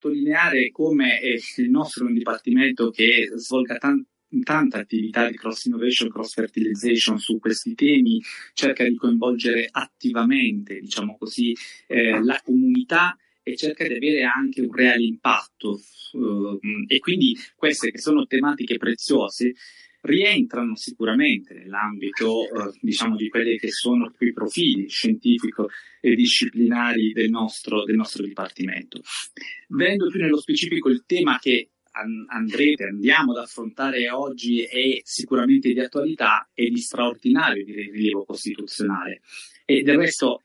sottolineare come il nostro è un dipartimento che svolga tanta attività di cross innovation, cross fertilization su questi temi, cerca di coinvolgere attivamente, diciamo così, la comunità e cerca di avere anche un reale impatto. E quindi queste che sono tematiche preziose rientrano sicuramente nell'ambito diciamo di quelli che sono quei profili scientifico e disciplinari del nostro dipartimento. Venendo più nello specifico, il tema che andiamo ad affrontare oggi è sicuramente di attualità e di straordinario rilievo costituzionale, e del resto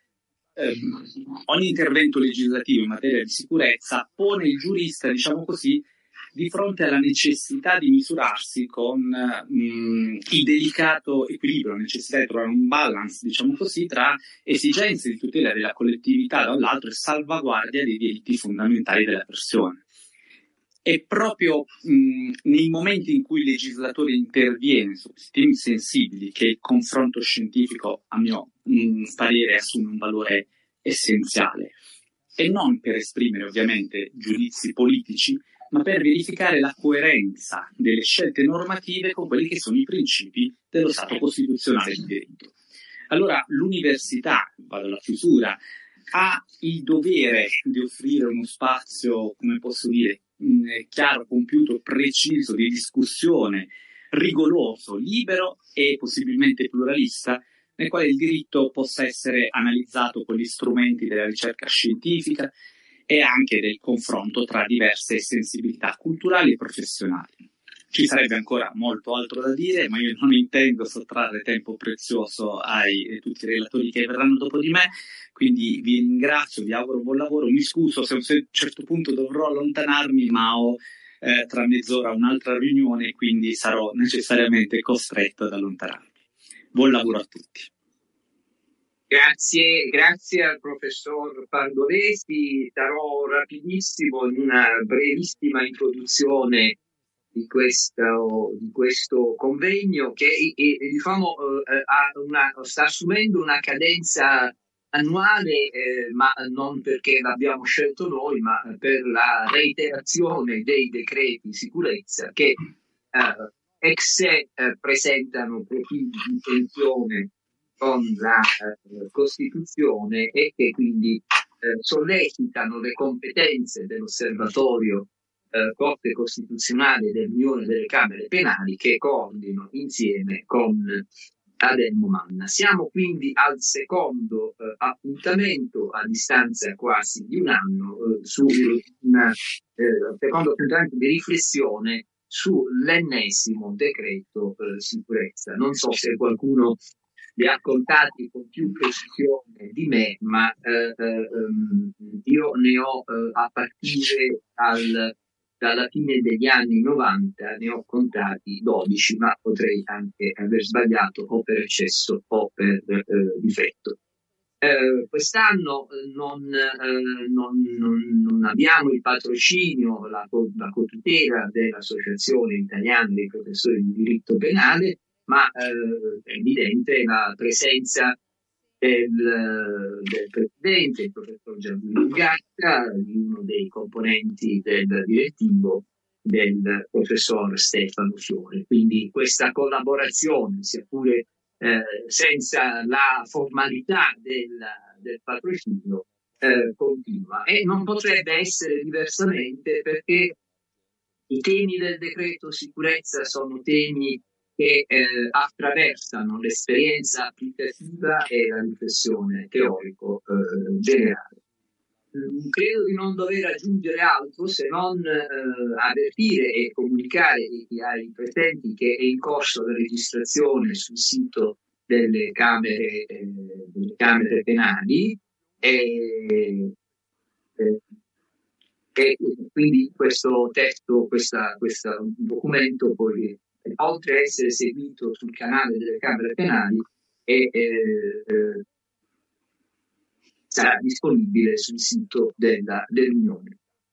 ogni intervento legislativo in materia di sicurezza pone il giurista, diciamo così, di fronte alla necessità di misurarsi con il delicato equilibrio, la necessità di trovare un balance, diciamo così, tra esigenze di tutela della collettività da un lato e salvaguardia dei diritti fondamentali della persona. E proprio nei momenti in cui il legislatore interviene su temi sensibili che il confronto scientifico, a mio parere, assume un valore essenziale, e non per esprimere ovviamente giudizi politici, ma per verificare la coerenza delle scelte normative con quelli che sono i principi dello Stato costituzionale di diritto. Allora l'università, vado alla chiusura, ha il dovere di offrire uno spazio, come posso dire, chiaro, compiuto, preciso, di discussione, rigoroso, libero e possibilmente pluralista, nel quale il diritto possa essere analizzato con gli strumenti della ricerca scientifica e anche del confronto tra diverse sensibilità culturali e professionali. Ci sarebbe ancora molto altro da dire, ma io non intendo sottrarre tempo prezioso ai tutti i relatori che verranno dopo di me, quindi vi ringrazio, vi auguro buon lavoro, mi scuso se a un certo punto dovrò allontanarmi, ma ho tra mezz'ora un'altra riunione, quindi sarò necessariamente costretto ad allontanarmi. Buon lavoro a tutti. Grazie al professor Pardolesi. Darò rapidissimo una brevissima introduzione di questo convegno che diciamo sta assumendo una cadenza annuale, ma non perché l'abbiamo scelto noi, ma per la reiterazione dei decreti sicurezza che ex se presentano profili di tensione con la Costituzione e che quindi sollecitano le competenze dell'Osservatorio Corte Costituzionale dell'Unione delle Camere Penali, che coordino insieme con Adelmo Manna. Siamo quindi al secondo appuntamento a distanza quasi di un anno secondo appuntamento di riflessione sull'ennesimo decreto sicurezza. Non so se qualcuno li ha contati con più precisione di me, ma io ne ho a partire dalla fine degli anni 90 ne ho contati 12, ma potrei anche aver sbagliato o per eccesso o per difetto. Quest'anno non abbiamo il patrocinio, la cotutela dell'Associazione Italiana dei Professori di Diritto Penale, ma è evidente la presenza del presidente, il professor Gianluigi Gatta, di uno dei componenti del direttivo, del professor Stefano Fiore. Quindi questa collaborazione, sia pure senza la formalità del patrocinio, continua, e non potrebbe essere diversamente, perché i temi del decreto sicurezza sono temi che attraversano l'esperienza applicativa e la riflessione teorico generale. Credo di non dover aggiungere altro, se non avvertire e comunicare ai presenti che è in corso la registrazione sul sito delle camere penali, e quindi questo testo, questo documento poi, oltre a essere seguito sul canale delle Camere Penali, sarà disponibile sul sito dell'Unione.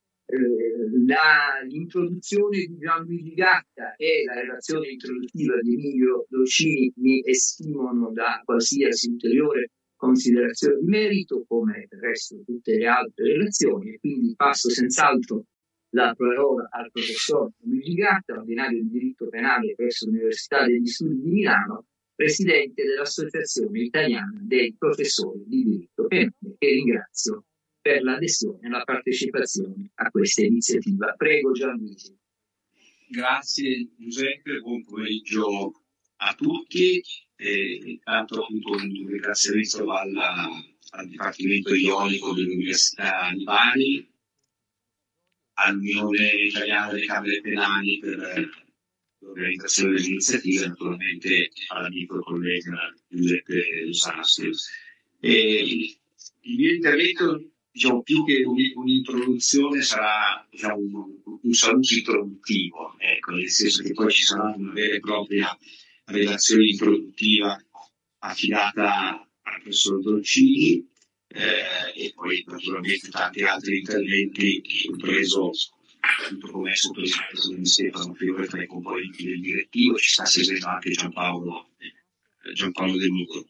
L'introduzione di Gianluigi Gatta e la relazione introduttiva di Emilio Dolcini mi esimono da qualsiasi ulteriore considerazione di merito, come del resto tutte le altre relazioni, e quindi passo senz'altro la parola al professor Luigi Gatta, ordinario di diritto penale presso l'Università degli Studi di Milano, presidente dell'Associazione Italiana dei Professori di Diritto Penale, che ringrazio per l'adesione e la partecipazione a questa iniziativa. Prego Gianluigi. Grazie Giuseppe, buon pomeriggio a tutti e tanto appunto un ringraziamento al Dipartimento Ionico dell'Università di Bari, all'Unione Italiana delle Camere Penali per l'organizzazione dell'iniziativa, naturalmente all'amico e collega Giuseppe Lusasti. Il mio intervento, diciamo, più che un'introduzione, sarà, diciamo, un saluto introduttivo, ecco, nel senso che poi ci sarà una vera e propria relazione introduttiva affidata al professor Dolcini e poi naturalmente tanti altri interventi, compreso appunto come sottolineato di Stefano Fiore tra i componenti del direttivo, ci sta seguendo anche Giampaolo De Muro.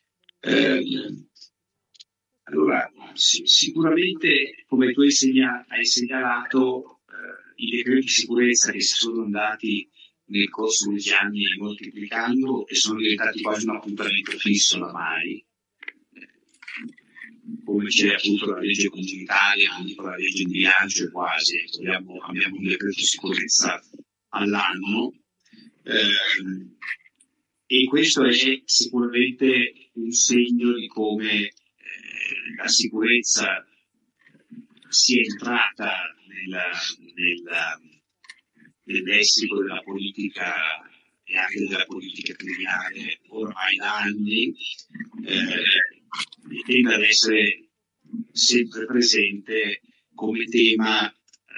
Allora, sicuramente, come tu hai segnalato, i decreti di sicurezza che si sono andati nel corso degli anni moltiplicando e sono diventati quasi un appuntamento fisso ormai, come c'è appunto la legge comunitaria, anche con la legge di bilancio quasi, abbiamo un decreto di sicurezza all'anno, e questo è sicuramente un segno di come la sicurezza sia entrata nel lessico della politica e anche della politica criminale ormai da anni, e tende ad essere sempre presente come tema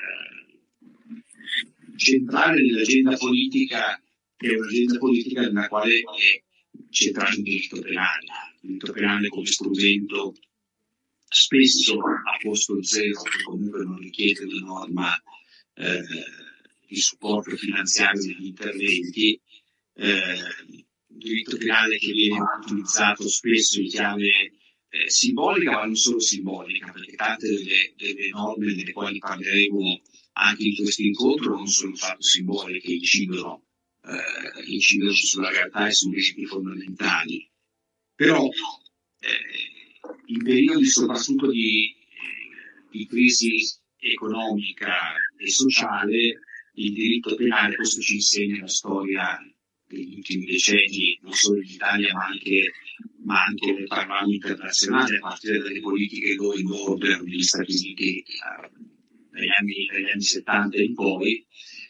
centrale nell'agenda politica, che è un'agenda politica nella quale è centrato il diritto penale come strumento spesso a costo zero, che comunque non richiede una norma di supporto finanziario degli interventi, un diritto penale che viene utilizzato spesso in chiave simbolica, ma non solo simbolica, perché tante delle norme delle quali parleremo anche in questo incontro non sono affatto simboliche, incidono sulla realtà e sui principi fondamentali. Però in periodi soprattutto di crisi economica e sociale, il diritto penale, questo ci insegna la storia degli ultimi decenni, non solo in Italia ma anche nel panorama internazionale, a partire dalle politiche law and order negli Stati Uniti dagli anni 70 in poi.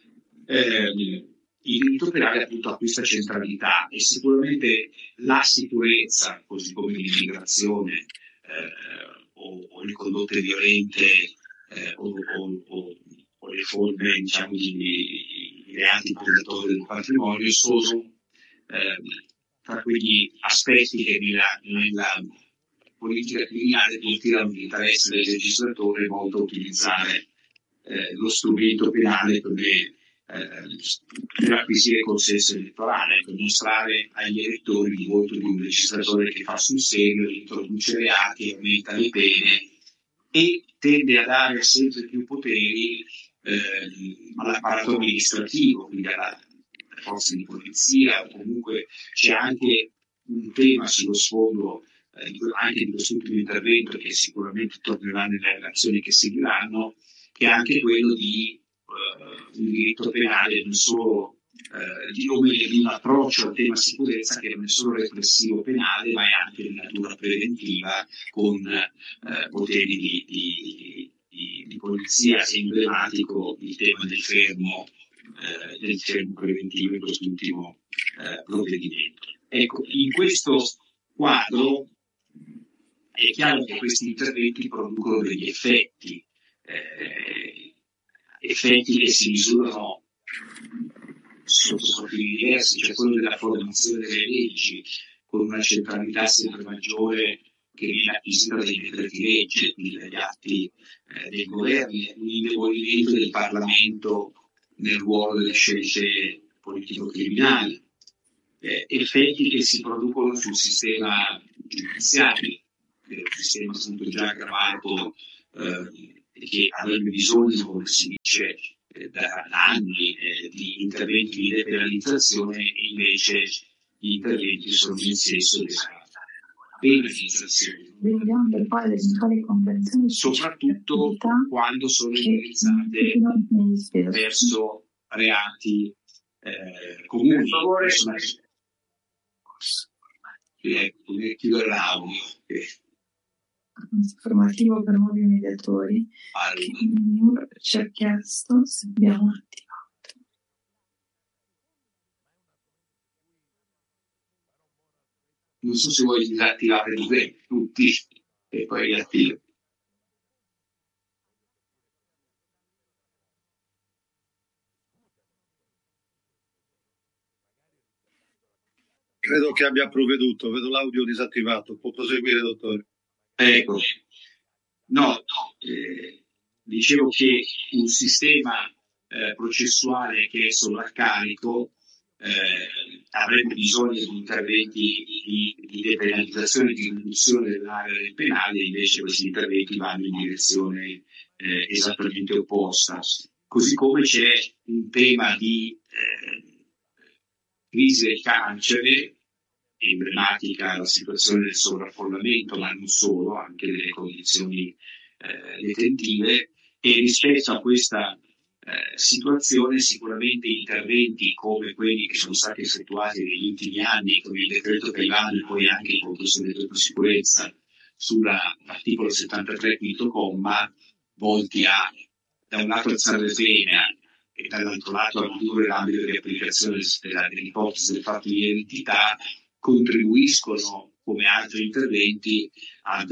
Il diritto penale appunto acquista centralità e sicuramente la sicurezza, così come l'immigrazione o le condotte violente o le forme, diciamo, di reati predatori del patrimonio, sono tra quegli aspetti che nella politica criminale coltivano l'interesse del legislatore volto a utilizzare lo strumento penale per acquisire consenso elettorale, per mostrare agli elettori il voto di un legislatore che fa sul serio, introduce reati, aumenta le pene e tende a dare sempre più poteri all'apparato amministrativo, quindi alle forze di polizia, o comunque c'è anche un tema sullo sfondo anche di quest'ultimo intervento, che sicuramente tornerà nelle relazioni che seguiranno, che è anche quello di un diritto penale non solo di un approccio al tema sicurezza che non è solo repressivo penale, ma è anche di natura preventiva, con poteri di polizia. È emblematico il tema del fermo preventivo in quest'ultimo provvedimento. Ecco, in questo quadro è chiaro che questi interventi producono degli effetti che si misurano sotto profili diversi, cioè quello della formazione delle leggi, con una centralità sempre maggiore che viene acquisita dai decreti legge, quindi dagli atti dei governi, un indebolimento del Parlamento nel ruolo delle scelte politico-criminali, effetti che si producono sul sistema giudiziario, che è un sistema appunto già aggravato che avrebbe bisogno, come si dice, da anni di interventi di depenalizzazione, e invece gli interventi sono in senso della penalizzazione, soprattutto quando sono indirizzate verso reati comuni. Chiudere l'audio. Informativo per nuovi mediatori che il ci ha chiesto se abbiamo attivato. Non so se vuoi disattivare tutti e poi riattivi. Credo che abbia provveduto, vedo l'audio disattivato. Può proseguire, dottore. Ecco, dicevo che un sistema processuale che è sovraccarico avrebbe bisogno di interventi di depenalizzazione, di riduzione dell'area del penale, invece questi interventi vanno in direzione esattamente opposta. Così come c'è un tema di crisi del carcere, emblematica la situazione del sovraffollamento, ma non solo, anche delle condizioni detentive, e rispetto a questa situazione sicuramente interventi come quelli che sono stati effettuati negli ultimi anni con il decreto Caivano e poi anche con questo decreto sicurezza sull'articolo 73 quinto comma, volti a da un lato alzare le pene e dall'altro lato a ridurre l'ambito di applicazione dell'ipotesi del fatto di identità, contribuiscono come altri interventi ad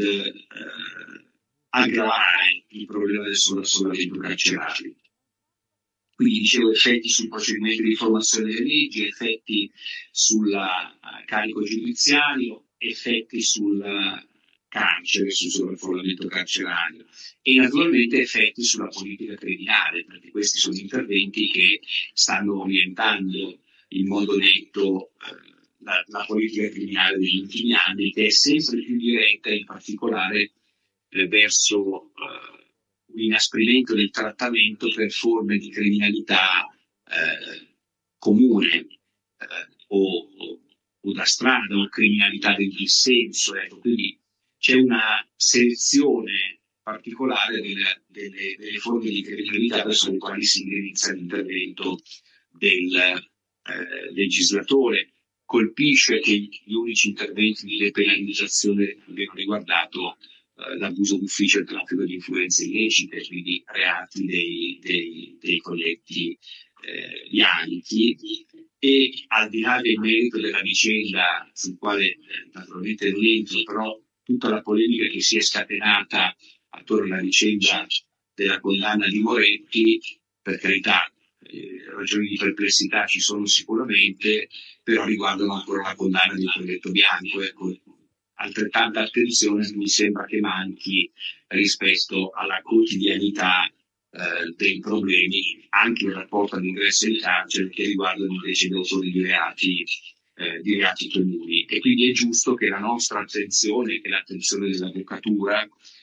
aggravare il problema del sovraffollamento carcerario. Quindi dicevo effetti sul procedimento di formazione delle leggi, effetti sul carico giudiziario, effetti sul carcere, sul sovraffollamento carcerario e naturalmente effetti sulla politica criminale, perché questi sono interventi che stanno orientando in modo netto la politica criminale degli ultimi anni, che è sempre più diretta in particolare verso un inasprimento del trattamento per forme di criminalità comune o da strada o criminalità del dissenso. Ecco. Quindi c'è una selezione particolare delle forme di criminalità verso le quali si indirizza l'intervento del legislatore. Colpisce che gli unici interventi di depenalizzazione abbiano riguardato l'abuso d'ufficio e il traffico di influenze illecite, quindi reati dei colletti bianchi, e al di là del merito della vicenda, sul quale naturalmente non entro, però tutta la polemica che si è scatenata attorno alla vicenda della condanna di Moretti, per carità, ragioni di perplessità ci sono sicuramente, però riguardano ancora la condanna del colletto bianco. Ecco, altrettanta attenzione mi sembra che manchi rispetto alla quotidianità dei problemi, anche in rapporto all'ingresso in carcere, che riguardano invece gli autori di reati comuni. E quindi è giusto che la nostra attenzione, che l'attenzione dell'avvocatura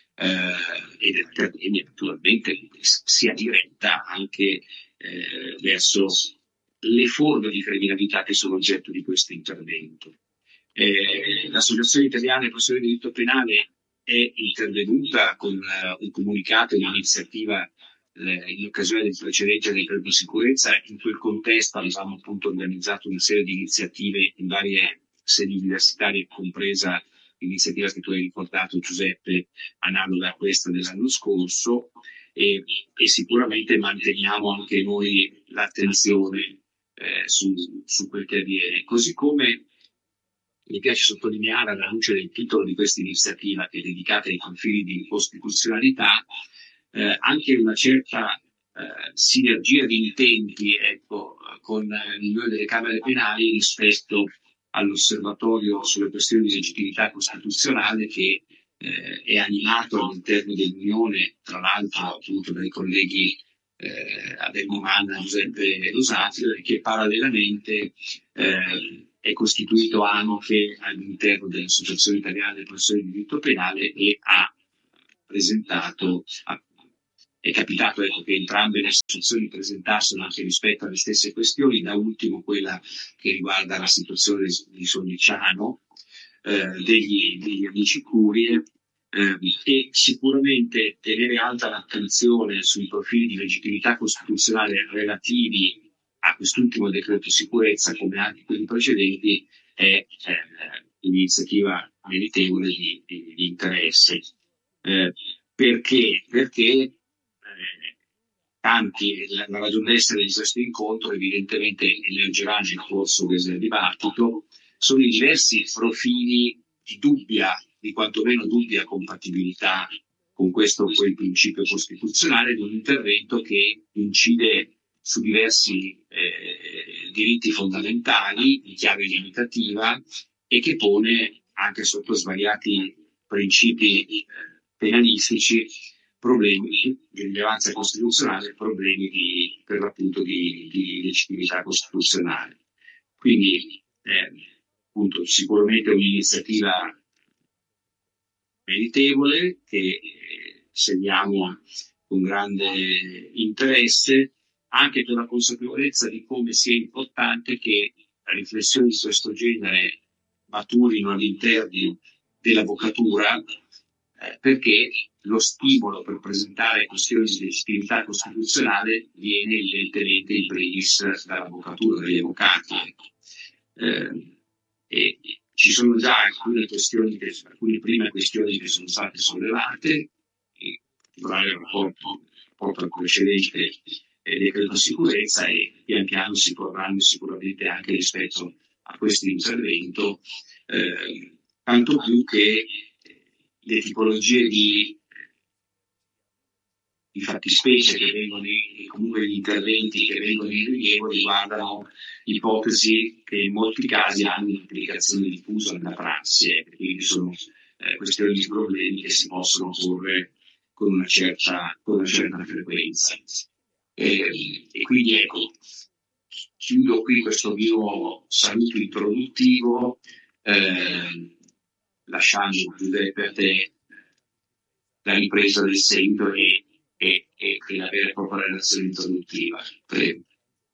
e dell'accademia naturalmente sia diretta anche verso le forme di criminalità che sono oggetto di questo intervento. L'Associazione Italiana dei Professori di Diritto Penale è intervenuta con un comunicato, un'iniziativa in occasione del precedente decreto sicurezza. In quel contesto avevamo appunto organizzato una serie di iniziative in varie sedi universitarie, compresa l'iniziativa che tu hai ricordato, Giuseppe, analoga a questa dell'anno scorso, e sicuramente manteniamo anche noi l'attenzione su quel che avviene. Così come mi piace sottolineare, alla luce del titolo di questa iniziativa, che è dedicata ai confini di costituzionalità, anche una certa sinergia di intenti, ecco, con l'Unione delle Camere Penali rispetto all'osservatorio sulle questioni di legittimità costituzionale, che è animato all'interno dell'Unione, tra l'altro appunto dai colleghi Adel Moman, Giuseppe Rosati, che parallelamente è costituito anche all'interno dell'Associazione Italiana dei Professori di Diritto Penale e ha presentato è capitato che entrambe le associazioni presentassero anche rispetto alle stesse questioni, da ultimo quella che riguarda la situazione di Sogniciano, degli amici Curie, e sicuramente tenere alta l'attenzione sui profili di legittimità costituzionale relativi a quest'ultimo decreto sicurezza, come anche quelli precedenti, è un'iniziativa meritevole di interesse. Perché tanti, la ragione d'essere di questo incontro evidentemente emergerà nel corso del dibattito, sono i diversi profili di quantomeno dubbia compatibilità con questo o quel principio costituzionale di un intervento che incide su diversi diritti fondamentali in chiave limitativa e che pone anche sotto svariati principi penalistici problemi di rilevanza costituzionale, problemi per l'appunto di legittimità costituzionale. Quindi appunto sicuramente un'iniziativa meritevole che seguiamo con grande interesse, anche per la consapevolezza di come sia importante che riflessioni di questo genere maturino all'interno dell'avvocatura, perché lo stimolo per presentare questioni di legittimità costituzionale viene evidentemente in primis dall'avvocatura, dagli avvocati. E ci sono già alcune prime questioni che sono state sollevate, in particolare il rapporto al precedente decreto sicurezza, e pian piano si porranno sicuramente anche rispetto a questo intervento, tanto più che le tipologie di fattispecie che vengono, comunque gli interventi che vengono in rilievo riguardano ipotesi che in molti casi hanno un'applicazione diffusa nella prassi, quindi sono questioni di problemi che si possono porre con una certa frequenza. E quindi ecco, chiudo qui questo mio saluto introduttivo, lasciando Giuseppe a te la ripresa del seguito e la vera e propria relazione introduttiva. Prego.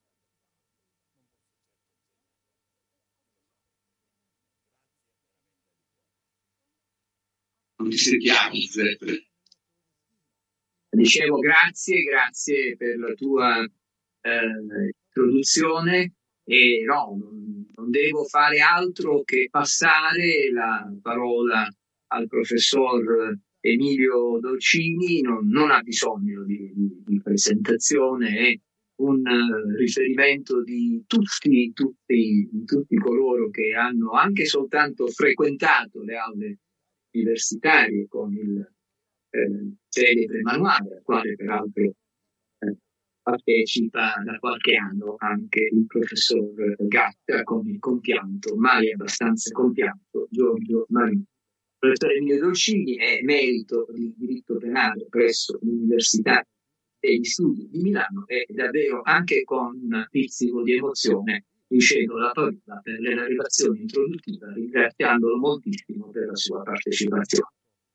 Non ti sentiamo, Giuseppe. Dicevo grazie per la tua introduzione, e no, non devo fare altro che passare la parola al professor Emilio Dolcini. Non ha bisogno di presentazione, è un riferimento di tutti coloro che hanno anche soltanto frequentato le aule universitarie con il celebre manuale, al quale peraltro partecipa da qualche anno anche il professor Gatta con il compianto, mai abbastanza compianto, Giorgio Marini. Il professore Emilio Dolcini è merito di diritto penale presso l'Università degli Studi di Milano, e davvero anche con un pizzico di emozione gli cedo la parola per la relazione introduttiva, ringraziandolo moltissimo per la sua partecipazione.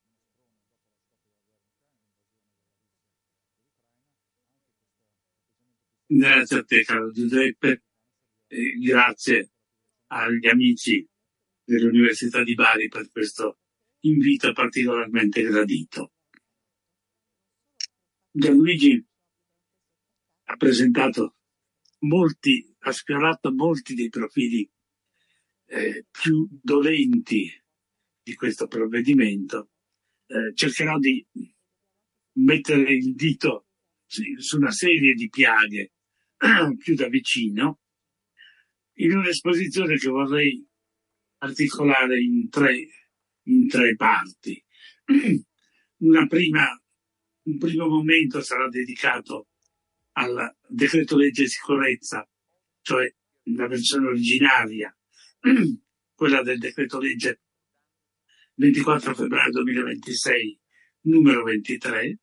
Grazie a te, caro Giuseppe, e grazie agli amici dell'Università di Bari per questo invito particolarmente gradito. Gianluigi ha sfiorato molti dei profili più dolenti di questo provvedimento. Cercherò di mettere il dito su una serie di piaghe più da vicino, in un'esposizione che vorrei articolare in tre parti. Un primo momento sarà dedicato al decreto legge sicurezza, cioè la versione originaria, quella del decreto legge 24 febbraio 2026, numero 23.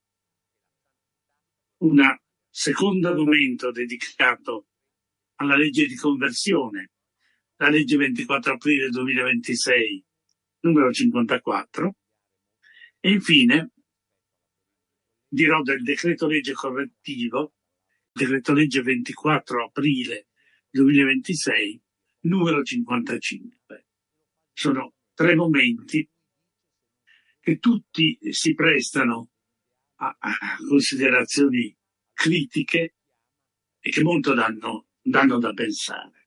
Un secondo momento dedicato alla legge di conversione, la legge 24 aprile 2026, numero 54. E infine dirò del decreto legge correttivo, decreto legge 24 aprile 2026, numero 55. Sono 3 momenti che tutti si prestano a considerazioni critiche e che molto danno da pensare.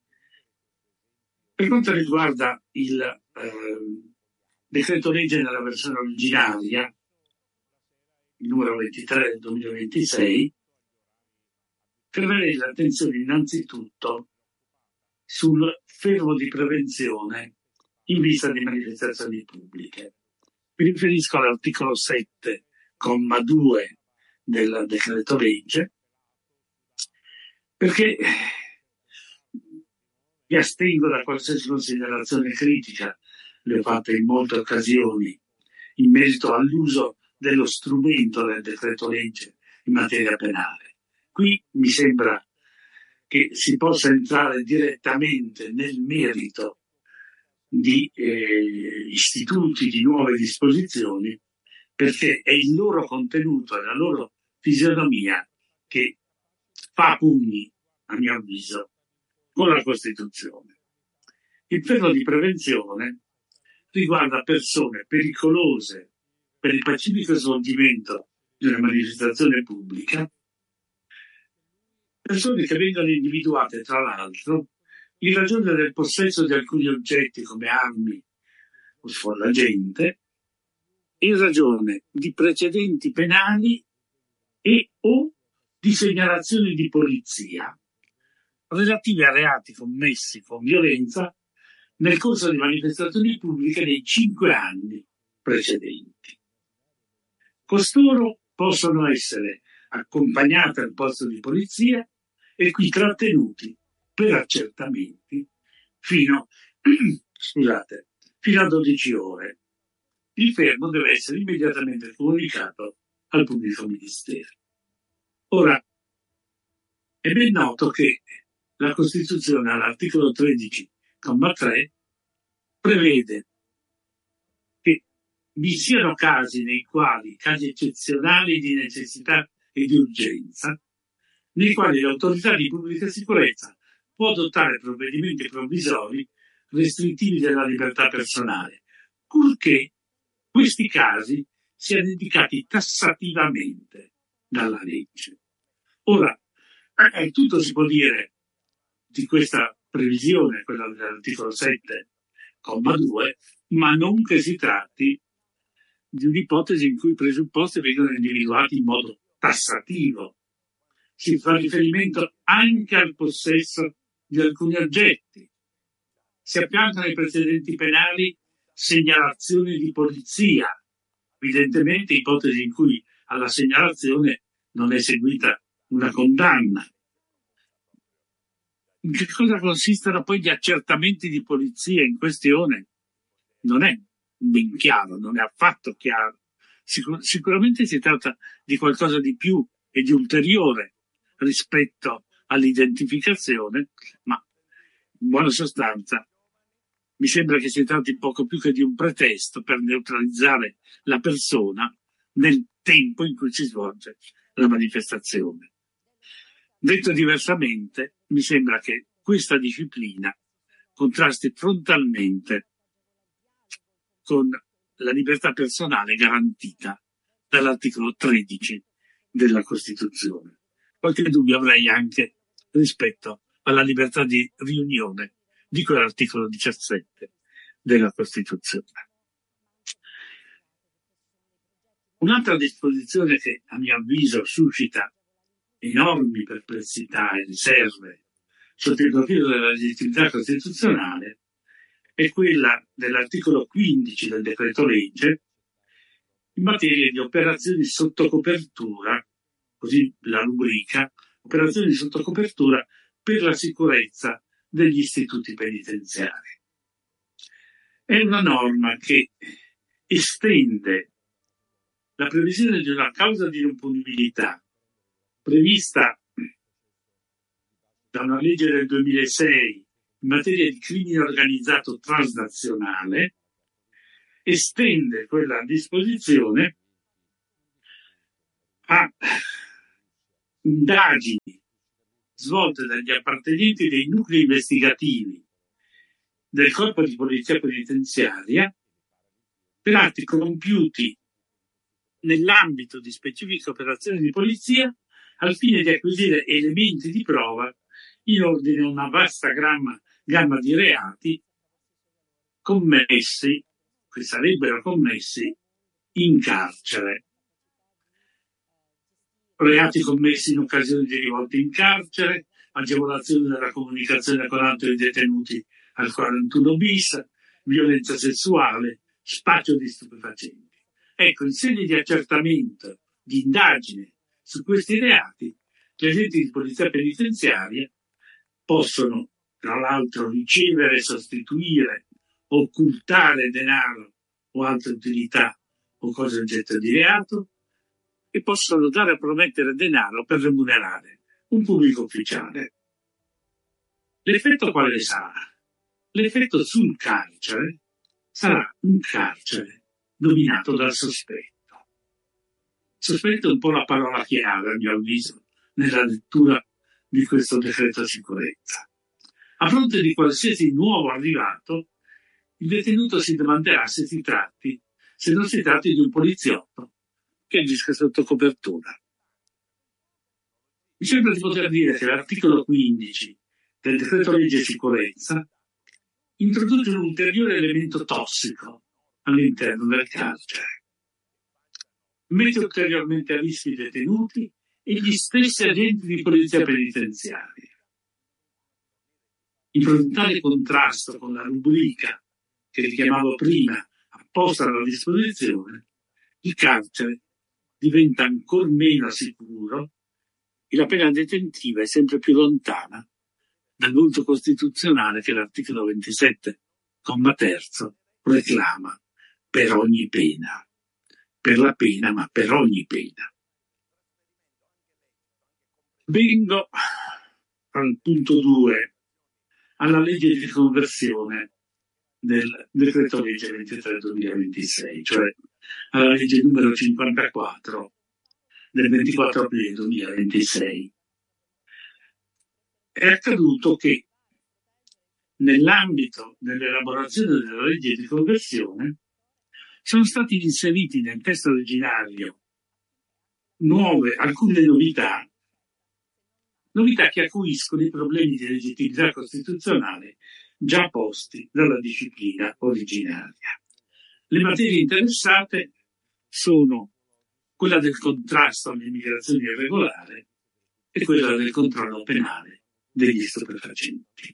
Per quanto riguarda il decreto legge nella versione originaria, il numero 23 del 2026, prevede l'attenzione innanzitutto sul fermo di prevenzione in vista di manifestazioni pubbliche. Mi riferisco all'articolo 7, comma 2 del decreto legge, perché mi astengo da qualsiasi considerazione critica, le ho fatte in molte occasioni, in merito all'uso dello strumento del decreto legge in materia penale. Qui mi sembra che si possa entrare direttamente nel merito di istituti, di nuove disposizioni, perché è il loro contenuto e la loro fisionomia che fa pugni, a mio avviso, con la Costituzione. Il fermo di prevenzione riguarda persone pericolose per il pacifico svolgimento di una manifestazione pubblica, persone che vengono individuate, tra l'altro, in ragione del possesso di alcuni oggetti come armi o sfollagente, in ragione di precedenti penali e o di segnalazioni di polizia relative a reati commessi con violenza nel corso di manifestazioni pubbliche nei 5 anni precedenti. Costoro possono essere accompagnati al posto di polizia e qui trattenuti per accertamenti fino a 12 ore. Il fermo deve essere immediatamente comunicato al pubblico ministero. Ora, è ben noto che la Costituzione all'articolo 13,3 prevede che vi siano casi eccezionali di necessità e di urgenza, nei quali l'autorità di pubblica sicurezza può adottare provvedimenti provvisori restrittivi della libertà personale, purché questi casi siano indicati tassativamente dalla legge. Ora, tutto si può dire di questa previsione, quella dell'articolo 7, comma 2, ma non che si tratti di un'ipotesi in cui i presupposti vengono individuati in modo tassativo. Si fa riferimento anche al possesso di alcuni oggetti. Si affiancano ai precedenti penali segnalazioni di polizia, evidentemente ipotesi in cui alla segnalazione non è seguita una condanna. In che cosa consistono poi gli accertamenti di polizia in questione? Non è ben chiaro, non è affatto chiaro. Sicuramente si tratta di qualcosa di più e di ulteriore rispetto all'identificazione, ma in buona sostanza mi sembra che si tratti poco più che di un pretesto per neutralizzare la persona nel tempo in cui si svolge la manifestazione. Detto diversamente, mi sembra che questa disciplina contrasti frontalmente con la libertà personale garantita dall'articolo 13 della Costituzione. Qualche dubbio avrei anche rispetto alla libertà di riunione di quell'articolo 17 della Costituzione. Un'altra disposizione che a mio avviso suscita enormi perplessità e riserve sotto il profilo della legittimità costituzionale è quella dell'articolo 15 del decreto legge in materia di operazioni sotto copertura, così la rubrica, operazioni sotto copertura per la sicurezza degli istituti penitenziari. È una norma che estende la previsione di una causa di non punibilità prevista da una legge del 2006 in materia di crimine organizzato transnazionale, estende quella disposizione a indagini svolte dagli appartenenti dei nuclei investigativi del Corpo di Polizia Penitenziaria per atti compiuti nell'ambito di specifiche operazioni di polizia al fine di acquisire elementi di prova in ordine a una vasta gamma di reati commessi, che sarebbero commessi in carcere. Reati commessi in occasione di rivolte in carcere, agevolazione della comunicazione con altri detenuti al 41 bis, violenza sessuale, spaccio di stupefacenti. Ecco, in sede di accertamento, di indagine su questi reati, gli agenti di polizia penitenziaria possono, tra l'altro, ricevere, sostituire, occultare denaro o altre utilità o cose oggetto di reato, e possono dare a promettere denaro per remunerare un pubblico ufficiale. L'effetto quale sarà? L'effetto sul carcere sarà un carcere dominato dal sospetto. Sospetto è un po' la parola chiave, a mio avviso, nella lettura di questo decreto sicurezza. A fronte di qualsiasi nuovo arrivato, il detenuto si domanderà se non si tratti di un poliziotto che agisca sotto copertura. Mi sembra di poter dire che l'articolo 15 del decreto legge sicurezza introduce un ulteriore elemento tossico all'interno del carcere. Mette ulteriormente a rischio i detenuti e gli stessi agenti di polizia penitenziaria. In frontale contrasto con la rubrica che richiamavo prima, apposta alla disposizione, il carcere diventa ancor meno sicuro e la pena detentiva è sempre più lontana dal volto costituzionale che l'articolo 27, comma terzo, reclama per ogni pena. Per la pena, ma per ogni pena. Vengo al punto 2, alla legge di conversione del decreto legge 23/2026, cioè alla legge numero 54 del 24 aprile 2026. È accaduto che nell'ambito dell'elaborazione della legge di conversione sono stati inseriti nel testo originario alcune novità che acuiscono i problemi di legittimità costituzionale già posti dalla disciplina originaria. Le materie interessate sono quella del contrasto all'immigrazione irregolare e quella del controllo penale degli stupefacenti.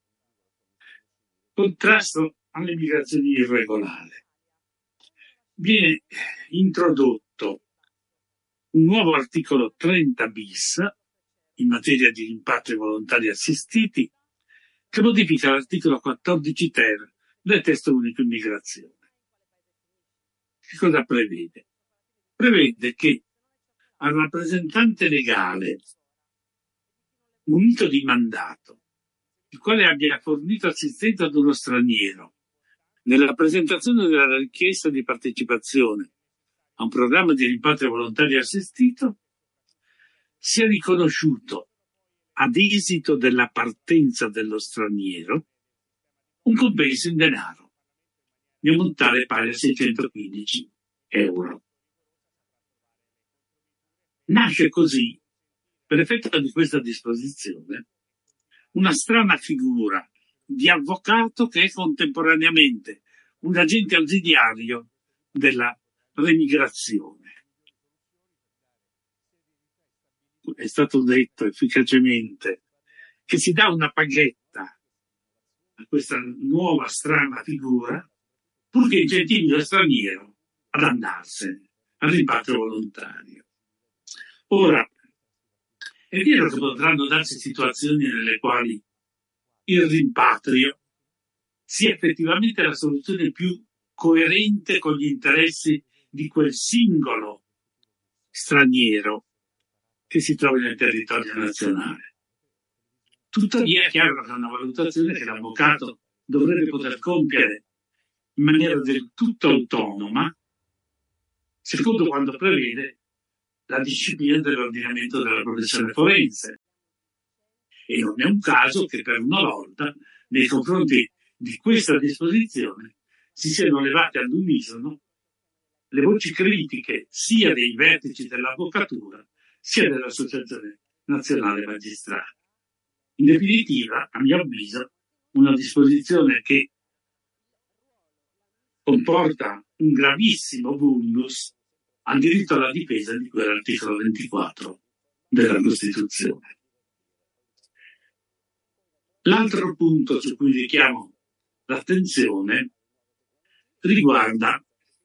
Contrasto all'immigrazione irregolare. Viene introdotto un nuovo articolo 30 bis in materia di rimpatri volontari assistiti che modifica l'articolo 14 ter del testo unico immigrazione. Che cosa prevede? Prevede che al rappresentante legale munito di mandato, il quale abbia fornito assistenza ad uno straniero nella presentazione della richiesta di partecipazione a un programma di rimpatrio volontario assistito, sia riconosciuto ad esito della partenza dello straniero un compenso in denaro di ammontare pari a 615 euro. Nasce così, per effetto di questa disposizione, una strana figura di avvocato che è contemporaneamente un agente ausiliario della remigrazione. È stato detto efficacemente che si dà una paghetta a questa nuova strana figura purché incentivi lo straniero ad andarsene, al rimpatrio volontario. Ora, è vero che potranno darsi situazioni nelle quali il rimpatrio sia effettivamente la soluzione più coerente con gli interessi di quel singolo straniero che si trova nel territorio nazionale. Tuttavia è chiaro che è una valutazione che l'avvocato dovrebbe poter compiere in maniera del tutto autonoma, secondo quanto prevede la disciplina dell'ordinamento della professione forense. E non è un caso che per una volta, nei confronti di questa disposizione, si siano levate all'unisono le voci critiche sia dei vertici dell'avvocatura sia dell'Associazione Nazionale Magistrati. In definitiva, a mio avviso, una disposizione che comporta un gravissimo vulnus al diritto alla difesa di cui è l'articolo 24 della Costituzione. L'altro punto su cui richiamo l'attenzione riguarda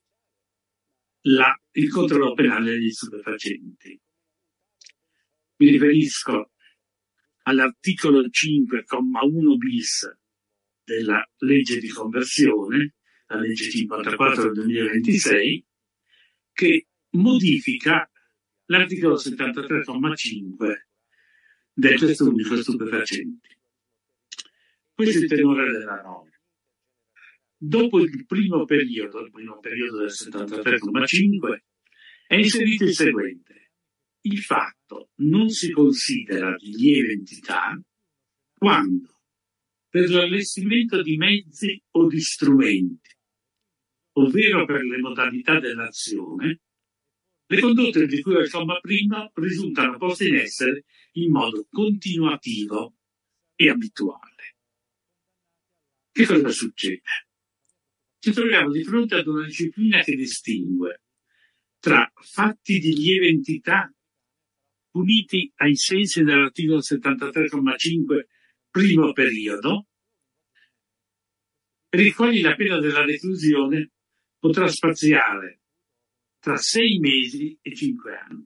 il controllo penale degli stupefacenti. Mi riferisco all'articolo 5, comma 1 bis della legge di conversione, la legge 54 del 2026, che modifica l'articolo 73,5 del testo unico stupefacenti. Questo è il tenore della norma. Dopo il primo periodo del 73,5, è inserito il seguente. Il fatto non si considera di lieve entità quando, per l'allestimento di mezzi o di strumenti, ovvero per le modalità dell'azione, le condotte di cui al comma primo risultano poste in essere in modo continuativo e abituale. Che cosa succede? Ci troviamo di fronte ad una disciplina che distingue tra fatti di lieve entità puniti ai sensi dell'articolo 73,5 primo periodo, per i quali la pena della reclusione potrà spaziare tra 6 mesi e 5 anni.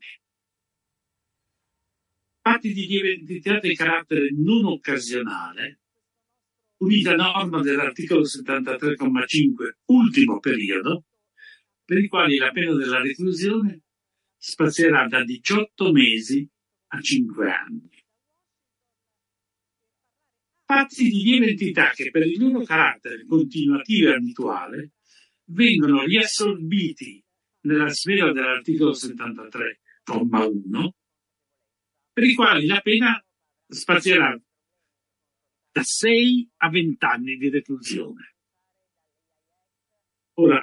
Fatti di lieve entità di carattere non occasionale, punita norma dell'articolo 73,5 ultimo periodo, per i quali la pena della reclusione spazierà da 18 mesi a 5 anni. Fatti di lieve entità che per il loro carattere continuativo e abituale vengono riassorbiti nella sfera dell'articolo 73,1, per i quali la pena spazierà da 6 a 20 anni di reclusione. Ora,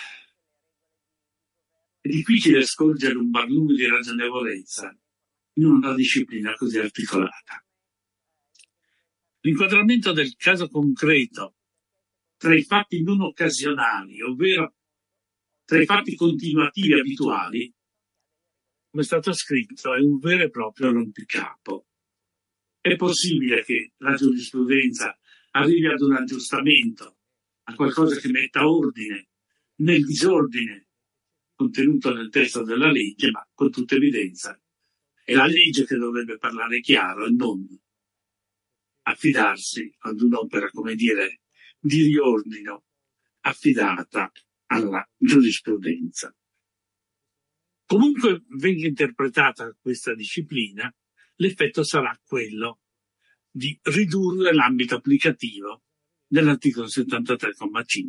è difficile scorgere un barlume di ragionevolezza in una disciplina così articolata. L'inquadramento del caso concreto tra i fatti non occasionali, ovvero tra i fatti continuativi e abituali, come è stato scritto, è un vero e proprio rompicapo. È possibile che la giurisprudenza arrivi ad un aggiustamento, a qualcosa che metta ordine nel disordine contenuto nel testo della legge, ma con tutta evidenza è la legge che dovrebbe parlare chiaro e non affidarsi ad un'opera, come dire, di riordino affidata alla giurisprudenza. Comunque venga interpretata questa disciplina, l'effetto sarà quello di ridurre l'ambito applicativo dell'articolo 73,5.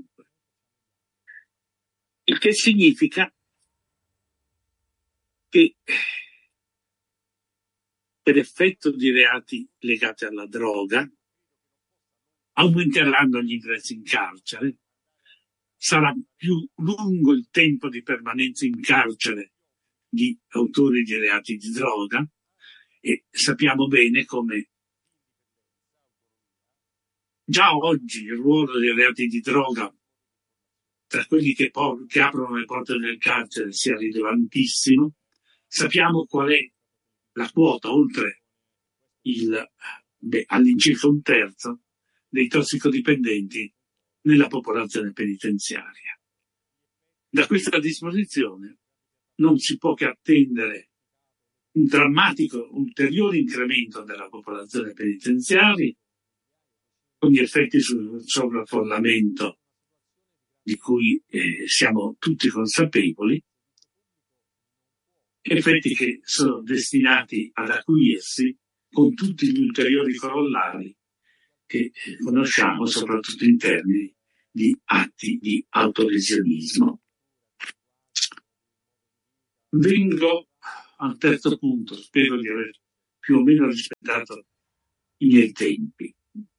Il che significa che per effetto di reati legati alla droga aumenteranno gli ingressi in carcere, sarà più lungo il tempo di permanenza in carcere di autori di reati di droga, e sappiamo bene come già oggi il ruolo dei reati di droga tra quelli che aprono le porte del carcere sia rilevantissimo. Sappiamo qual è la quota, oltre all'incirca un terzo, dei tossicodipendenti nella popolazione penitenziaria. Da questa disposizione non si può che attendere un drammatico ulteriore incremento della popolazione penitenziaria, con gli effetti sul sovraffollamento di cui siamo tutti consapevoli, effetti che sono destinati ad acuirsi con tutti gli ulteriori corollari che conosciamo, soprattutto in termini di atti di autolesionismo. Vengo al terzo punto spero di aver più o meno rispettato i miei tempi.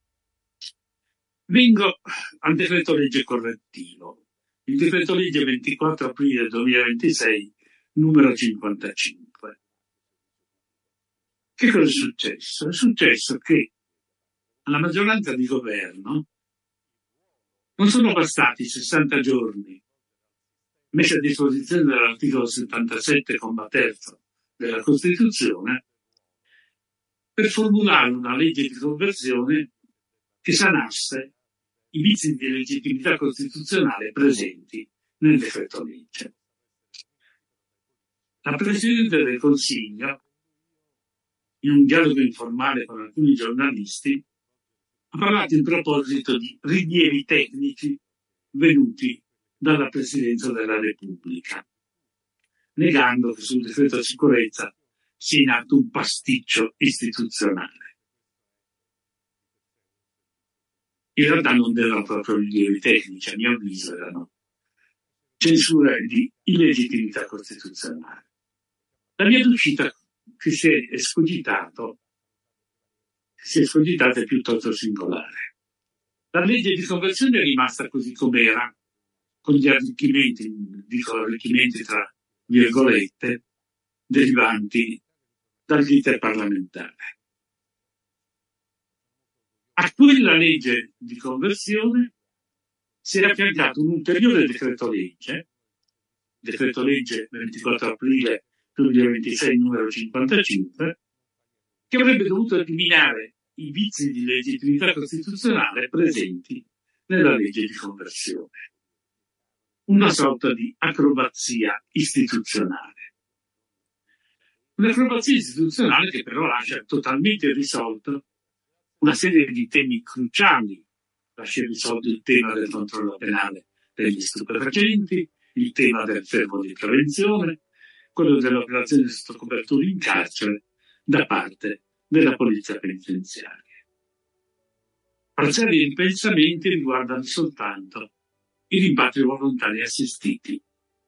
Vengo al decreto legge correttivo, il decreto legge 24 aprile 2026, numero 55. Che cosa è successo? È successo che alla maggioranza di governo non sono bastati 60 giorni messi a disposizione dall'articolo 77, comma terzo della Costituzione, per formulare una legge di conversione che sanasse i vizi di legittimità costituzionale presenti nel decreto legge. La Presidente del Consiglio, in un dialogo informale con alcuni giornalisti, ha parlato in proposito di rilievi tecnici venuti dalla Presidenza della Repubblica, negando che sul decreto sicurezza sia in atto un pasticcio istituzionale. In realtà non erano proprio rilievi tecnici, a mio avviso erano censure di illegittimità costituzionale. La via d'uscita che si è escogitata è piuttosto singolare. La legge di conversione è rimasta così com'era, con gli arricchimenti, dico arricchimenti tra virgolette, derivanti dall'iter parlamentare. A quella legge di conversione si era affiancato un ulteriore decreto legge 24 aprile 2026 numero 55, che avrebbe dovuto eliminare i vizi di legittimità costituzionale presenti nella legge di conversione. Una sorta di acrobazia istituzionale. Un'acrobazia istituzionale che però lascia totalmente irrisolto una serie di temi cruciali. Lascia irrisolto il tema del controllo penale degli stupefacenti, il tema del fermo di prevenzione, quello dell'operazione sotto copertura in carcere da parte della polizia penitenziaria. Parziali ripensamenti riguardano soltanto i rimpatri volontari assistiti.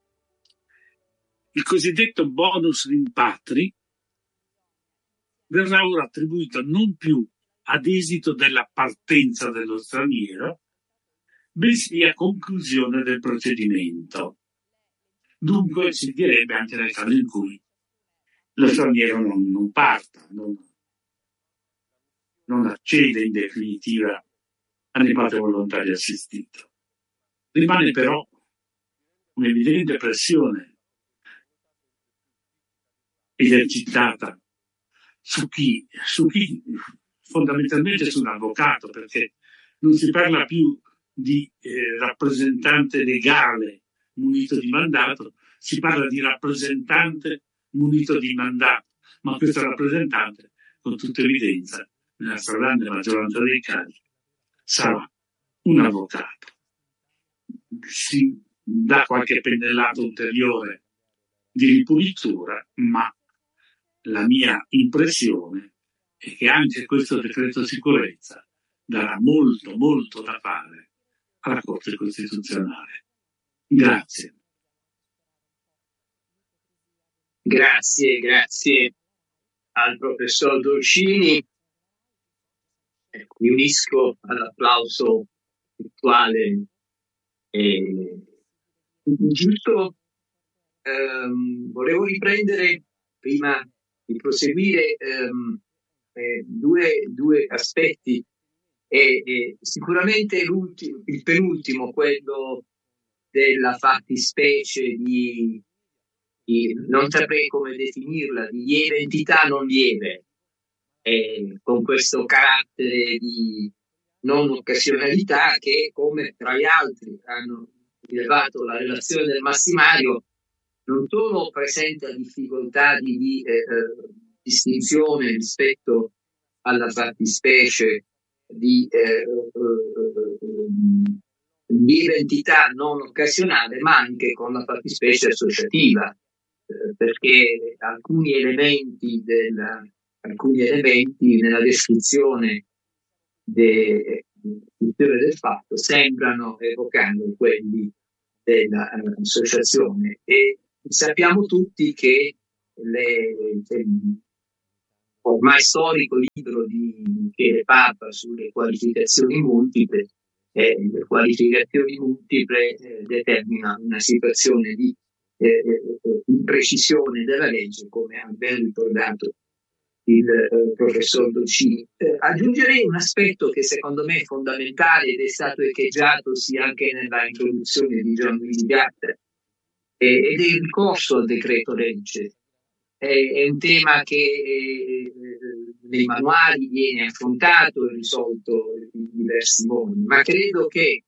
Il cosiddetto bonus rimpatri verrà ora attribuito non più ad esito della partenza dello straniero, bensì a conclusione del procedimento. Dunque si direbbe anche nel caso in cui lo straniero non parta, non accede in definitiva al rimpatrio volontario assistito. Rimane però un'evidente pressione esercitata su chi fondamentalmente sull'avvocato, perché non si parla più di rappresentante legale munito di mandato, si parla di rappresentante munito di mandato, ma questo rappresentante, con tutta evidenza, nella stragrande maggioranza dei casi, sarà un avvocato. Si dà qualche pennellato ulteriore di ripulitura, ma la mia impressione è che anche questo decreto sicurezza darà molto, molto da fare alla Corte Costituzionale. Grazie. Grazie al professor Dolcini. Mi unisco all'applauso virtuale. Giusto, volevo riprendere, prima di proseguire, due aspetti. Sicuramente il penultimo, quello della fattispecie di non saprei come definirla, di lieve entità non lieve, con questo carattere di non occasionalità che, come tra gli altri hanno rilevato la relazione del massimario, non solo presenta difficoltà di distinzione rispetto alla fattispecie di entità non occasionale, ma anche con la fattispecie associativa, perché alcuni elementi nella descrizione del fatto sembrano evocare quelli dell'associazione, e sappiamo tutti che ormai storico libro di Michele Papa sulle qualificazioni multiple. Le qualificazioni multiple determinano una situazione di imprecisione della legge, come ha ben ricordato il professor Dolcini. Aggiungerei un aspetto che secondo me è fondamentale ed è stato echeggiato sia anche nella introduzione di Gianluigi Gatta, ed è il ricorso al decreto legge. È un tema che nei manuali viene affrontato e risolto in diversi modi, ma credo che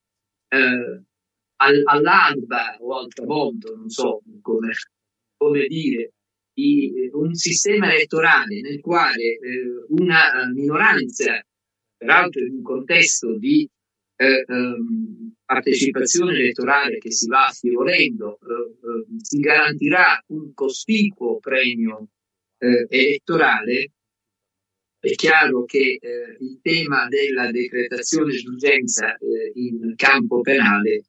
all'alba o al tramonto, non so come dire, di un sistema elettorale nel quale una minoranza, peraltro in un contesto di partecipazione elettorale che si va affievolendo, si garantirà un cospicuo premio elettorale, è chiaro che il tema della decretazione d'urgenza in campo penale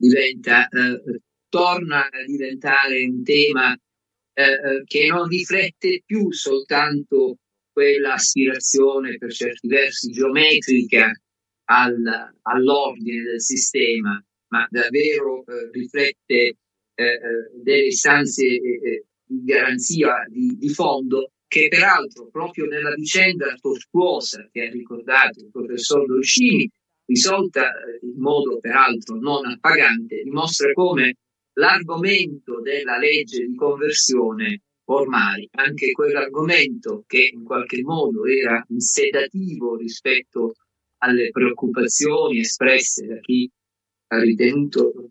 torna a diventare un tema che non riflette più soltanto quella aspirazione per certi versi geometrica all'ordine del sistema, ma davvero riflette delle istanze di garanzia di fondo, che peraltro proprio nella vicenda tortuosa che ha ricordato il professor Dolcini, risolta in modo peraltro non appagante, dimostra come l'argomento della legge di conversione, ormai anche quell'argomento che in qualche modo era un sedativo rispetto alle preoccupazioni espresse da chi ha ritenuto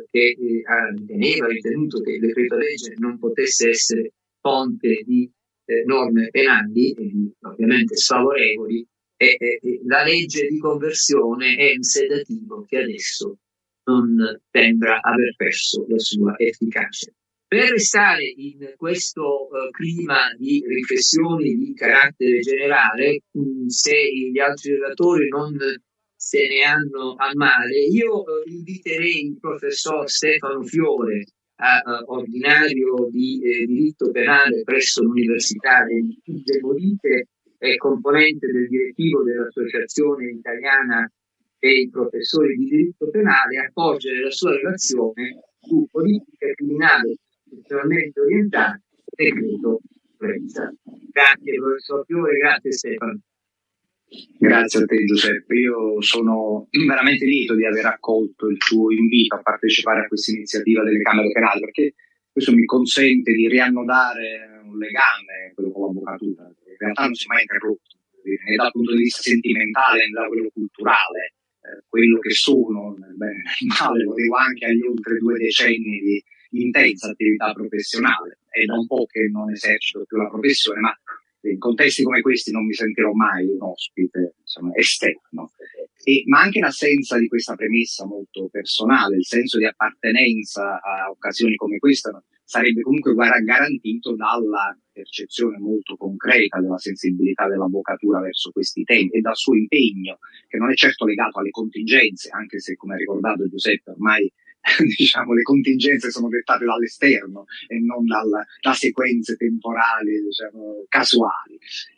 ritenuto che il decreto legge non potesse essere fonte di norme penali, ovviamente sfavorevoli, la legge di conversione è un sedativo che adesso non sembra aver perso la sua efficacia. Per restare in questo clima di riflessioni di carattere generale, se gli altri relatori non se ne hanno a male, io inviterei il professor Stefano Fiore, ordinario di diritto penale presso l'Università de Molise e componente del direttivo dell'Associazione Italiana dei Professori di Diritto Penale, a porgere la sua relazione su politica criminale istituzionalmente orientata, decreto sicurezza. Grazie professor Fiore, grazie Stefano. Grazie a te Giuseppe, io sono veramente lieto di aver accolto il tuo invito a partecipare a questa iniziativa delle Camere Penali, perché questo mi consente di riannodare un legame, quello con l'avvocatura, che in realtà non si è mai interrotto, né dal punto di vista sentimentale né da quello culturale. Quello che sono, nel bene e nel male, lo devo anche agli oltre 2 decenni di intensa attività professionale. È da un po' che non esercito più la professione, ma in contesti come questi non mi sentirò mai un ospite, insomma, esterno. Ma anche in assenza di questa premessa molto personale, il senso di appartenenza a occasioni come questa sarebbe comunque garantito dalla percezione molto concreta della sensibilità dell'avvocatura verso questi temi e dal suo impegno, che non è certo legato alle contingenze, anche se, come ha ricordato Giuseppe, ormai diciamo le contingenze sono dettate dall'esterno e non da sequenze temporali, diciamo, casuali,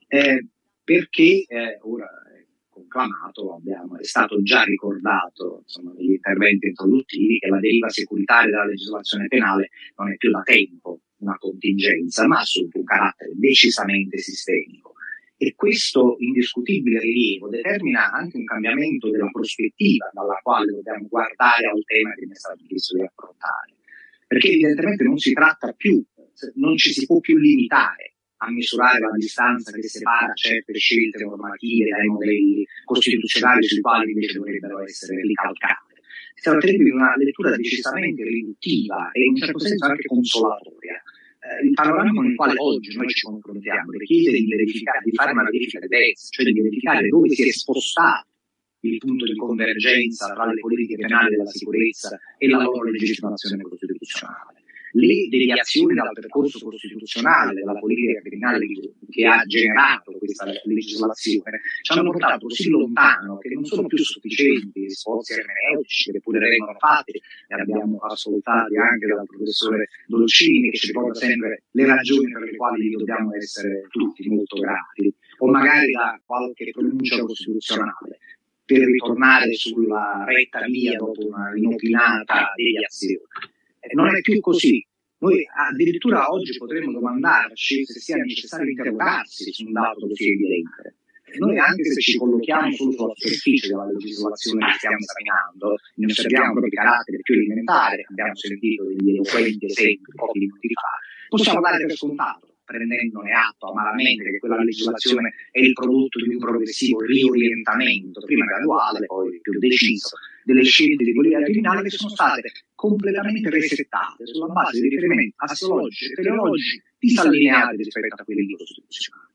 perché ora è conclamato, è stato già ricordato, insomma, negli interventi introduttivi, che la deriva securitaria della legislazione penale non è più da tempo una contingenza, ma ha assunto un carattere decisamente sistemico. E questo indiscutibile rilievo determina anche un cambiamento della prospettiva dalla quale dobbiamo guardare al tema che mi è stato chiesto di affrontare. Perché evidentemente non si tratta più, non ci si può più limitare a misurare la distanza che separa certe scelte normative dai modelli costituzionali sui quali invece dovrebbero essere ricalcate. Si tratterebbe di una lettura decisamente riduttiva e in un certo senso anche consolatoria. Il panorama con il quale oggi noi ci confrontiamo richiede di fare una verifica di destra, cioè di verificare dove si è spostato il punto di convergenza tra le politiche penali della sicurezza e la loro legittimazione costituzionale. le deviazioni dal percorso costituzionale della politica criminale che ha generato questa legislazione ci hanno portato così lontano che non sono più sufficienti sforzi ermeneutici che pure vengono fatti, e abbiamo ascoltati anche dal professore Dolcini, che ci ricorda sempre le ragioni per le quali dobbiamo essere tutti molto grati, o magari da qualche pronuncia costituzionale, per ritornare sulla retta via dopo una inopinata deviazione. Non è più così. Noi addirittura oggi potremmo domandarci se sia necessario interrogarsi su un dato così evidente. Noi, anche se ci collochiamo solo sulla superficie della legislazione che stiamo esaminando, ne osserviamo proprio i caratteri più elementari, abbiamo sentito degli eloquenti esempi pochi minuti fa, possiamo dare per scontato, prendendone atto amaramente, che quella legislazione è il prodotto di un progressivo riorientamento, prima graduale, poi più deciso, delle scelte di politica criminale che sono state completamente resettate sulla base di riferimenti assiologici e teleologici disallineati rispetto a quelli costituzionali.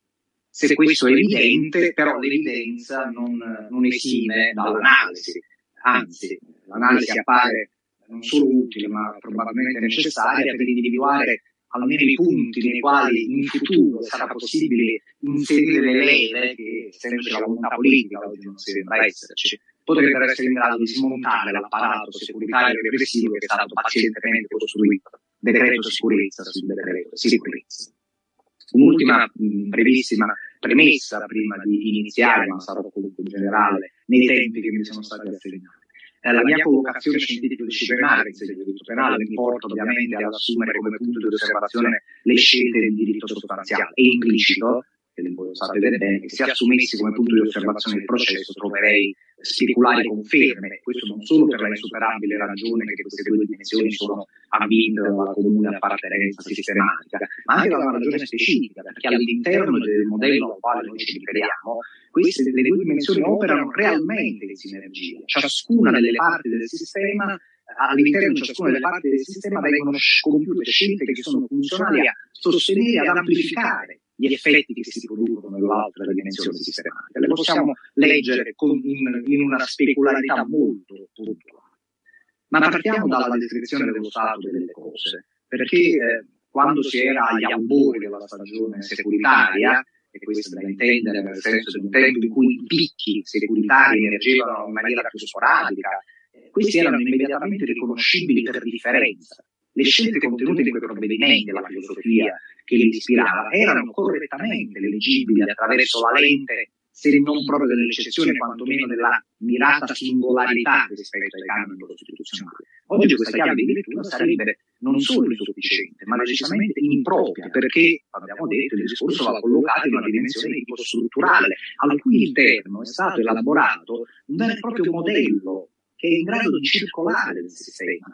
Se questo è evidente, però l'evidenza non esime dall'analisi, anzi l'analisi appare non solo utile ma probabilmente necessaria per individuare almeno i punti nei quali in futuro sarà possibile inserire le leve che, essendoci la volontà politica, oggi non sembra esserci, potrebbero essere in grado di smontare l'apparato securitario e repressivo che è stato pazientemente costruito, decreto sicurezza su decreto sicurezza. Un'ultima brevissima premessa prima di iniziare, ma sarò comunque generale nei tempi che mi sono stati assegnati. La mia collocazione scientifico-disciplinare in sede di diritto penale mi porta ovviamente ad assumere come punto di osservazione le scelte del diritto sostanziale. È implicito, che voi sapete bene, che se assumessi come punto di osservazione il processo troverei speculari conferme, questo non solo per la insuperabile ragione che queste due dimensioni sono avvinte dalla comune appartenenza sistematica, ma anche dalla ragione specifica, perché all'interno del modello al quale noi ci riferiamo, queste le due dimensioni operano realmente in sinergia. Ciascuna delle parti del sistema, all'interno di ciascuna delle parti del sistema vengono compiute scelte che sono funzionali a sostenere e ad amplificare gli effetti che si producono nell'altra dimensione sistematica. Le possiamo leggere in una specularità molto puntuale. Ma partiamo dalla descrizione dello stato delle cose, perché quando si era agli albori della stagione securitaria, e questo da intendere nel senso di un tempo in cui i picchi securitari emergevano in maniera più sporadica, questi erano immediatamente riconoscibili per differenza. Le scelte contenute in quei provvedimenti, la filosofia che li ispirava, erano correttamente leggibili attraverso la lente, se non proprio dell'eccezione, quantomeno della mirata singolarità rispetto ai canoni costituzionali. Oggi questa chiave di lettura sarebbe non solo insufficiente, ma decisamente impropria, perché, abbiamo detto, il discorso va collocato in una dimensione di tipo strutturale, al cui interno è stato elaborato un vero e proprio modello che è in grado di circolare nel sistema,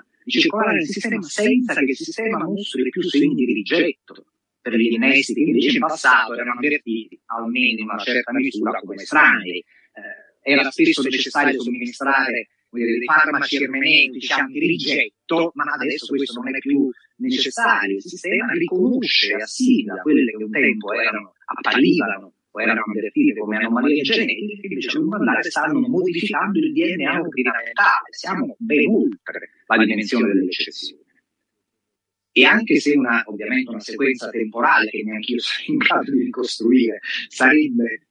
senza che il sistema mostri più segni di rigetto per gli innesti che invece in passato erano avvertiti, almeno in una certa misura, come estranei. Era spesso necessario somministrare dei farmaci ermeneutici anti-rigetto, ma adesso questo non è più necessario. Il sistema riconosce e assimila quelle che un tempo apparivano o erano avvertite come anomalie genetiche, che invece a lungo andare stanno modificando il DNA ordinamentale. Siamo ben oltre la dimensione dell'eccezione. E anche se ovviamente una sequenza temporale che neanche io sarei in grado di ricostruire sarebbe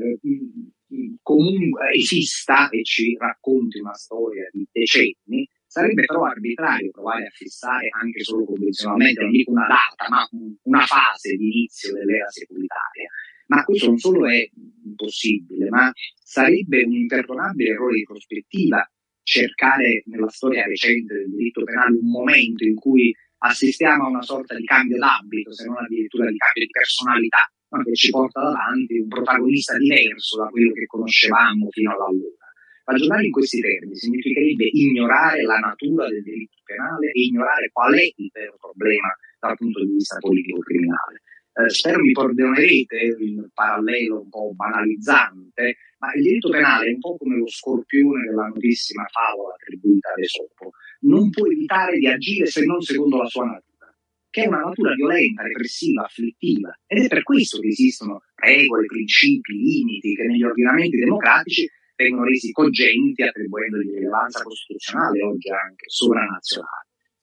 comunque esista e ci racconti una storia di decenni, sarebbe però arbitrario provare a fissare anche solo convenzionalmente, non dico una data, ma una fase di inizio dell'era securitaria. Ma questo non solo è impossibile, ma sarebbe un imperdonabile errore di prospettiva cercare nella storia recente del diritto penale un momento in cui assistiamo a una sorta di cambio d'abito, se non addirittura di cambio di personalità, che ci porta davanti un protagonista diverso da quello che conoscevamo fino all'allora. Ragionare in questi termini significherebbe ignorare la natura del diritto penale e ignorare qual è il vero problema dal punto di vista politico-criminale. Spero mi perdonerete il parallelo un po' banalizzante, ma il diritto penale è un po' come lo scorpione della notissima favola attribuita ad Esopo. Non può evitare di agire se non secondo la sua natura, che è una natura violenta, repressiva, afflittiva, ed è per questo che esistono regole, principi, limiti che negli ordinamenti democratici vengono resi cogenti attribuendogli rilevanza costituzionale, oggi anche sovranazionale.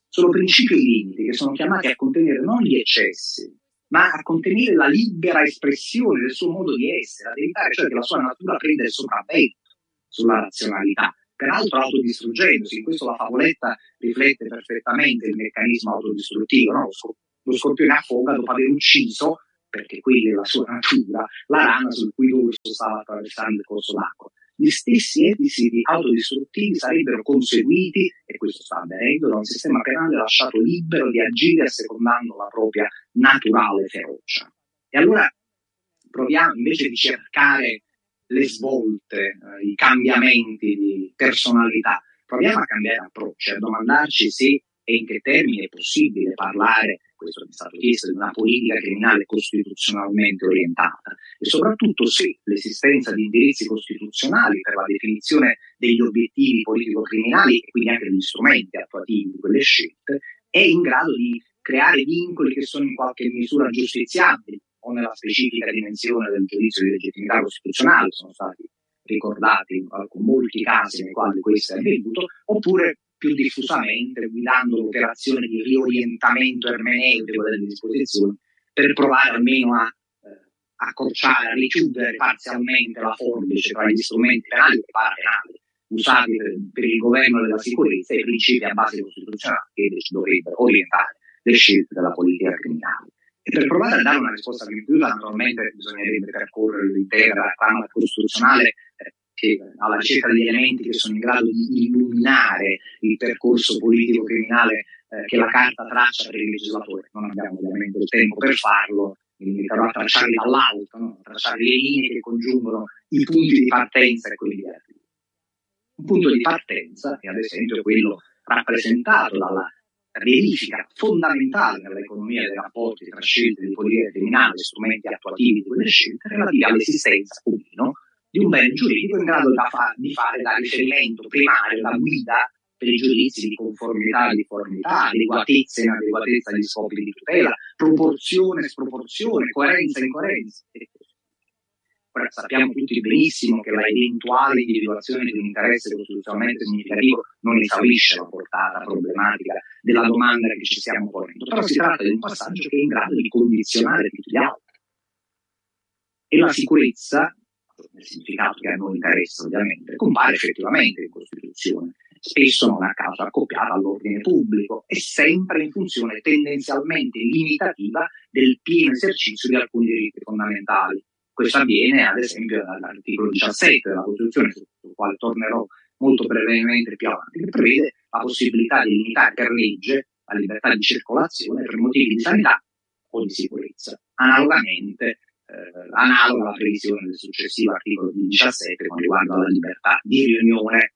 sono principi e limiti che sono chiamati a contenere non gli eccessi, ma a contenere la libera espressione del suo modo di essere, ad evitare cioè che la sua natura prenda il sopravvento sulla razionalità, peraltro autodistruggendosi. In questo la favoletta riflette perfettamente il meccanismo autodistruttivo, no? Lo scorpione affoga dopo aver ucciso, perché quella è la sua natura, la rana sul cui dorso stava attraversando il corso d'acqua. Gli stessi episodi autodistruttivi sarebbero conseguiti, e questo sta avvenendo, da un sistema penale lasciato libero di agire assecondando la propria naturale ferocia. E allora proviamo, invece di cercare le svolte, i cambiamenti di personalità, proviamo a cambiare approccio, a domandarci se e in che termini è possibile parlare, questo è stato chiesto, di una politica criminale costituzionalmente orientata, e soprattutto se l'esistenza di indirizzi costituzionali per la definizione degli obiettivi politico-criminali e quindi anche degli strumenti attuativi di quelle scelte è in grado di creare vincoli che sono in qualche misura giustiziabili o nella specifica dimensione del giudizio di legittimità costituzionale. Sono stati ricordati molti casi nei quali questo è avvenuto, oppure più diffusamente guidando l'operazione di riorientamento ermeneutico delle disposizioni per provare almeno a accorciare, a richiudere parzialmente la forbice tra gli strumenti penali e parapenali usati per il governo della sicurezza e i principi a base costituzionale che invece dovrebbero orientare le scelte della politica criminale. E per provare a dare una risposta compiuta, naturalmente bisognerebbe percorrere l'intera trama costituzionale che alla ricerca degli elementi che sono in grado di illuminare il percorso politico-criminale che la Carta traccia per il legislatore. Non abbiamo ovviamente il tempo per farlo, mi limiterò a tracciarli dall'alto, no? A tracciare le linee che congiungono i punti di partenza e quelli di arrivo. Un punto di partenza è ad esempio quello rappresentato dalla verifica fondamentale nell'economia dei rapporti tra scelte di politica criminale e strumenti attuativi di quelle scelte relativi all'esistenza o meno di un bene giuridico in grado di fare da riferimento primario, da guida per i giudizi di conformità e difformità, adeguatezza e inadeguatezza agli scopi di tutela, proporzione e sproporzione, coerenza e incoerenza. Ora, sappiamo tutti benissimo che la eventuale individuazione di un interesse costituzionalmente significativo non esaurisce la portata problematica della domanda che ci stiamo ponendo, però si tratta di un passaggio che è in grado di condizionare tutti gli altri. E la sicurezza, nel significato che a noi interessa ovviamente, compare effettivamente in Costituzione, spesso non a caso accoppiata all'ordine pubblico e sempre in funzione tendenzialmente limitativa del pieno esercizio di alcuni diritti fondamentali. Questo avviene ad esempio dall'articolo 17 della Costituzione, sul quale tornerò molto brevemente più avanti, che prevede la possibilità di limitare per legge la libertà di circolazione per motivi di sanità o di sicurezza. Analogamente, analoga alla previsione del successivo articolo 17 con riguardo alla libertà di riunione.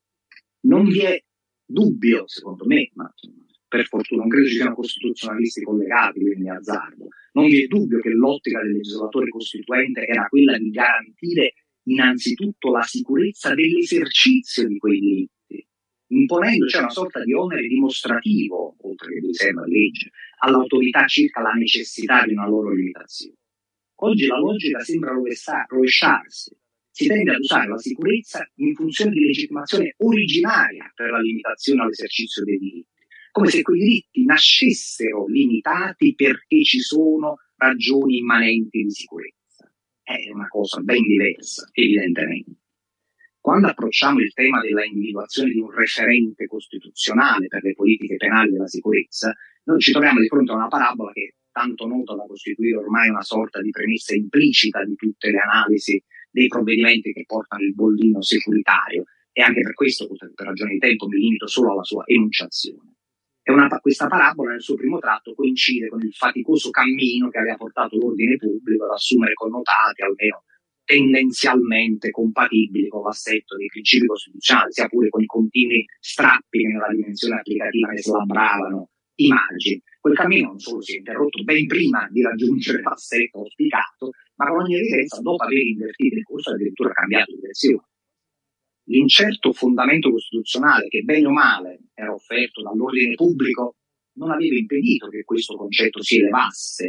Non vi è dubbio, secondo me, ma per fortuna non credo ci siano costituzionalisti collegati, quindi azzardo, non vi è dubbio che l'ottica del legislatore costituente era quella di garantire innanzitutto la sicurezza dell'esercizio di quei diritti, imponendo cioè una sorta di onere dimostrativo, oltre che di riserva di legge, all'autorità circa la necessità di una loro limitazione. Oggi la logica sembra rovesciarsi. Si tende ad usare la sicurezza in funzione di legittimazione originaria per la limitazione all'esercizio dei diritti, come se quei diritti nascessero limitati perché ci sono ragioni immanenti di sicurezza. È una cosa ben diversa, evidentemente. Quando approcciamo il tema della individuazione di un referente costituzionale per le politiche penali della sicurezza, noi ci troviamo di fronte a una parabola che è tanto nota da costituire ormai una sorta di premessa implicita di tutte le analisi dei provvedimenti che portano il bollino securitario, e anche per questo, per ragioni di tempo, mi limito solo alla sua enunciazione. Questa parabola nel suo primo tratto coincide con il faticoso cammino che aveva portato l'ordine pubblico ad assumere connotati almeno tendenzialmente compatibili con l'assetto dei principi costituzionali, sia pure con i continui strappi che nella dimensione applicativa ne slabravano i margini. Quel cammino non solo si è interrotto ben prima di raggiungere l'assetto auspicato, ma con ogni evidenza dopo aver invertito il corso addirittura cambiato direzione. L'incerto fondamento costituzionale che bene o male era offerto dall'ordine pubblico non aveva impedito che questo concetto si elevasse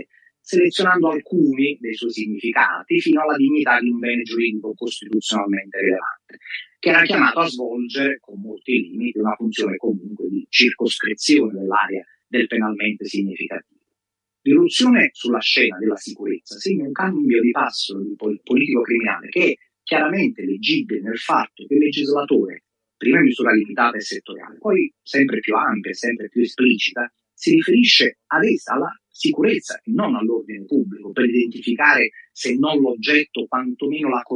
selezionando alcuni dei suoi significati fino alla dignità di un bene giuridico costituzionalmente rilevante, che era chiamato a svolgere, con molti limiti, una funzione comunque di circoscrizione dell'area del penalmente significativo. L'irruzione sulla scena della sicurezza segna un cambio di passo politico-criminale che è chiaramente leggibile nel fatto che il legislatore, prima in misura limitata e settoriale, poi sempre più ampia e sempre più esplicita, si riferisce ad essa, alla sicurezza e non all'ordine pubblico, per identificare se non l'oggetto, quantomeno la